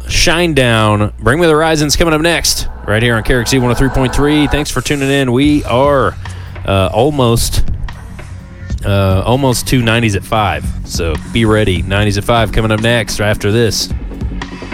Shinedown. Bring Me the Horizons coming up next, right here on KRXC 103.3. Thanks for tuning in. We are almost to 90s at 5. So be ready. 90s at 5 coming up next after this.